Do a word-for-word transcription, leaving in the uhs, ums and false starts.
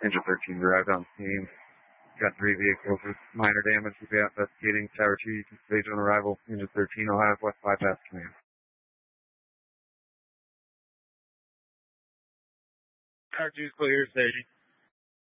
Engine thirteen arrived on scene. Got three vehicles with minor damage. We'll be investigating. Tower two, you can stage on arrival. Engine thirteen, I'll have West bypass command. Tower two is clear, staging.